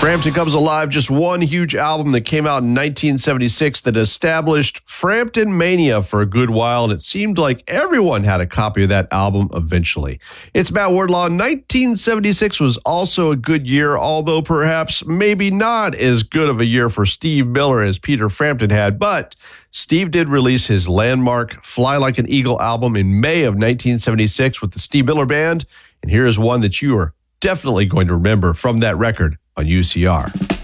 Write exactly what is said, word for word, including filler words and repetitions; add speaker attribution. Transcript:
Speaker 1: Frampton Comes Alive, just one huge album that came out in nineteen seventy-six that established Frampton Mania for a good while, and it seemed like everyone had a copy of that album eventually. It's Matt Wardlaw. nineteen seventy-six was also a good year, although perhaps maybe not as good of a year for Steve Miller as Peter Frampton had, but Steve did release his landmark Fly Like an Eagle album in May of nineteen seventy-six with the Steve Miller Band, and here is one that you are definitely going to remember from that record on U C R.